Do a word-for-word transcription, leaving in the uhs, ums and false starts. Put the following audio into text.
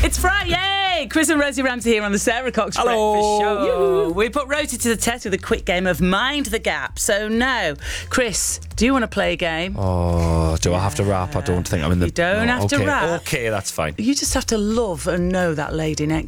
It's Friday! Chris and Rosie Ramsey here on the Sarah Cox Hello. Breakfast Show. Yoo-hoo. We put Rosie to the test with a quick game of Mind the Gap. So now, Chris, do you want to play a game? Oh, do I have to rap? I don't think I'm in the... You don't oh, have to okay. rap. Okay, that's fine. You just have to love and know that lady next